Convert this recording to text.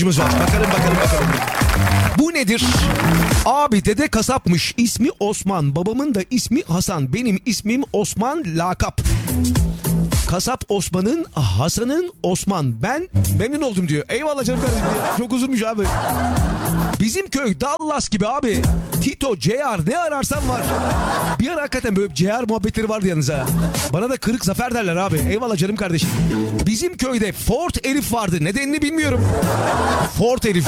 var. Bakalım. Bu nedir? Abi dede kasapmış. İsmi Osman. Babamın da ismi Hasan. Benim ismim Osman lakap. Kasap Osman'ın, Hasan'ın Osman. Ben memnun oldum diyor. Eyvallah canım kardeşim. Çok uzunmuş abi. Bizim köy Dallas gibi abi. Tito, JR ne ararsan var. Bir ara hakikaten böyle JR muhabbetleri vardı yalnız ha. Bana da Kırık Zafer derler abi. Eyvallah canım kardeşim. Bizim köyde Ford Elif vardı. Nedenini bilmiyorum. Ford Elif.